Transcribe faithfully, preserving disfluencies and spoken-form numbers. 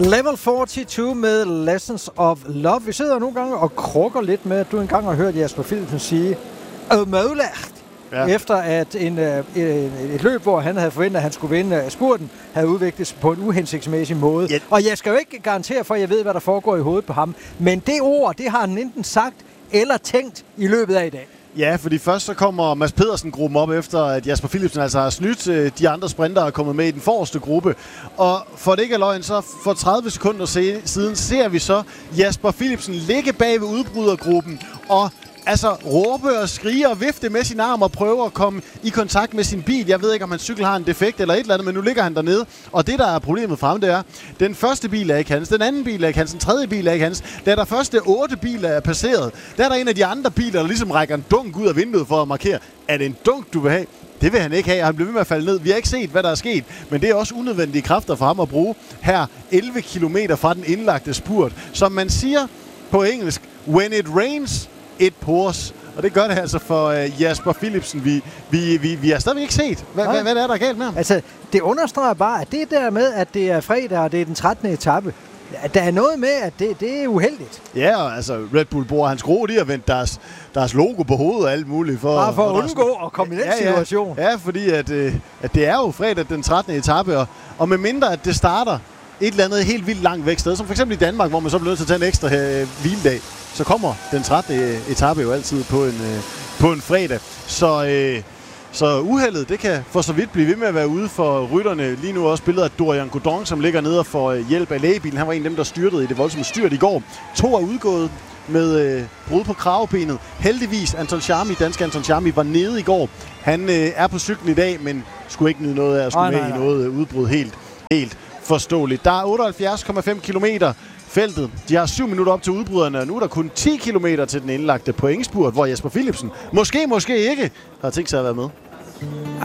Level fireogfyrre med Lessons of Love. Vi sidder nogle gange og krukker lidt med, at du engang har hørt Jesper Philipsen sige umuligt. Ja. Efter at en, et, et løb, hvor han havde forventet, at han skulle vinde spurten, havde udviklet sig på en uhensigtsmæssig måde. Ja. Og jeg skal jo ikke garantere for, at jeg ved, hvad der foregår i hovedet på ham. Men det ord, det har han enten sagt eller tænkt i løbet af i dag. Ja, fordi først så kommer Mads Pedersen-gruppen op efter, at Jasper Philipsen altså har snydt. De andre sprintere er kommet med i den forreste gruppe. Og for det ikke er løgn, så for tredive sekunder siden ser vi så Jasper Philipsen ligge bag ved udbrydergruppen og altså råbe og skrige og vifte med sin arm og prøve at komme i kontakt med sin bil. Jeg ved ikke, om hans cykel har en defekt eller et eller andet, men nu ligger han dernede. Og det, der er problemet for ham, det er, den første bil er ikke hans, den anden bil er ikke hans, den tredje bil er ikke hans. Da der første otte biler er passeret, der er der en af de andre biler, der ligesom rækker en dunk ud af vinduet for at markere, er det en dunk, du vil have? Det vil han ikke have, han bliver ved med at falde ned. Vi har ikke set, hvad der er sket, men det er også unødvendige kræfter for ham at bruge her elleve kilometer fra den indlagte spurt. Som man siger på engelsk, when it rains, it pours. Og det gør det altså for uh, Jasper Philipsen. Vi, vi, vi, vi har stadigvæk ikke set, hvad, hvad, hvad er der er galt med ham. Altså, det understreger bare, at det der med, at det er fredag, og det er den trettende etape, at der er noget med, at det, det er uheldigt. Ja, og altså Red Bull bruger hans gro, de har vendt deres, deres logo på hovedet og alt muligt. For, bare for at for undgå deres, at komme i den ja, situation. Ja, ja fordi at, øh, at det er jo fredag den trettende etape, og, og med mindre at det starter et eller andet helt vildt langt væk sted, som for eksempel i Danmark, hvor man så bliver nødt til at tage en ekstra øh, hviledag, så kommer den trettende etape jo altid på en, øh, på en fredag. Så, øh, så uheldet, det kan for så vidt blive ved med at være ude for rytterne. Lige nu også billedet af Dorian Godon, som ligger nede for øh, hjælp af lægebilen. Han var en af dem, der styrtede i det voldsomme styrt i går. To er udgået med øh, brud på kravebenet. Heldigvis, Anton Charmi, danske Anton Charmi, var nede i går. Han øh, er på cyklen i dag, men skulle ikke nyde noget af at skulle oh, med nej, nej. i noget øh, udbrud helt, helt forståeligt. Der er otteoghalvfjerds komma fem kilometer feltet. De har syv minutter op til udbryderne, og nu er der kun ti kilometer til den indlagte pointspurt, hvor Jasper Philipsen, måske, måske ikke, har tænkt sig at være med.